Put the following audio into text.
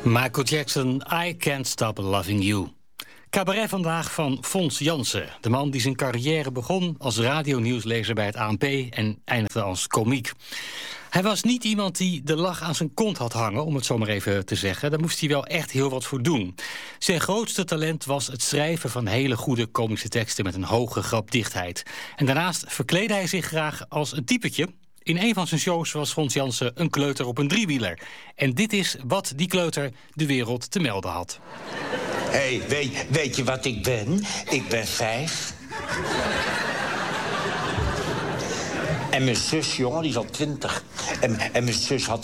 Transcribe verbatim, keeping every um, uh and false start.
Michael Jackson, I Can't Stop Loving You. Cabaret vandaag van Fons Jansen. De man die zijn carrière begon als radionieuwslezer bij het A N P en eindigde als komiek. Hij was niet iemand die de lach aan zijn kont had hangen, om het zo maar even te zeggen. Daar moest hij wel echt heel wat voor doen. Zijn grootste talent was het schrijven van hele goede komische teksten met een hoge grapdichtheid. En daarnaast verkleedde hij zich graag als een typetje. In een van zijn shows was Fons Jansen een kleuter op een driewieler. En dit is wat die kleuter de wereld te melden had. Hé, hey, weet, weet je wat ik ben? Ik ben vijf. En mijn zus, jongen, die is al twintig. En, en mijn zus had